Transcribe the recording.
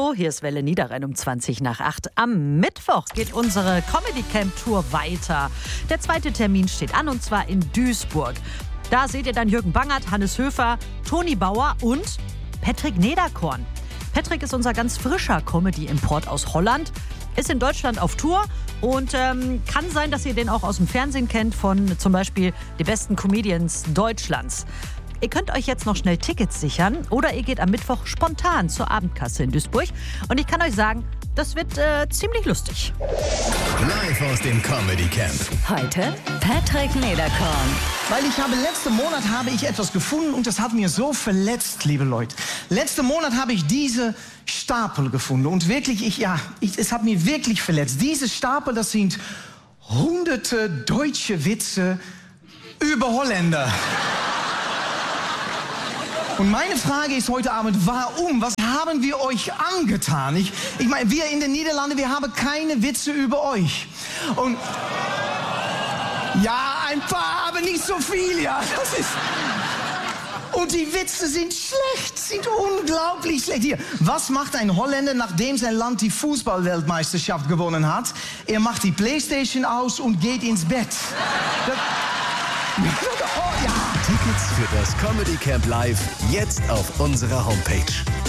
Hallo, hier ist Welle Niederrhein um 7:20. Am Mittwoch geht unsere Comedy Camp Tour weiter. Der zweite Termin steht an und zwar in Duisburg. Da seht ihr dann Jürgen Bangert, Hannes Höfer, Toni Bauer und Patrick Nederkorn. Patrick ist unser ganz frischer Comedy-Import aus Holland, ist in Deutschland auf Tour und kann sein, dass ihr den auch aus dem Fernsehen kennt von zum Beispiel die besten Comedians Deutschlands. Ihr könnt euch jetzt noch schnell Tickets sichern oder ihr geht am Mittwoch spontan zur Abendkasse in Duisburg. Und ich kann euch sagen, das wird ziemlich lustig. Live aus dem Comedy Camp. Heute Patrick Nederkorn. Weil letzten Monat habe ich etwas gefunden und das hat mir so verletzt, liebe Leute. Letzten Monat habe ich diese Stapel gefunden und wirklich, es hat mich wirklich verletzt. Diese Stapel, das sind hunderte deutsche Witze über Holländer. Und meine Frage ist heute Abend, warum? Was haben wir euch angetan? Ich meine, wir in den Niederlanden, wir haben keine Witze über euch. Und ja, ein paar, aber nicht so viel, ja. Und die Witze sind schlecht, sind unglaublich schlecht. Hier, was macht ein Holländer, nachdem sein Land die Fußballweltmeisterschaft gewonnen hat? Er macht die Playstation aus und geht ins Bett. Oh, ja. Tickets für das Comedy Camp Live jetzt auf unserer Homepage.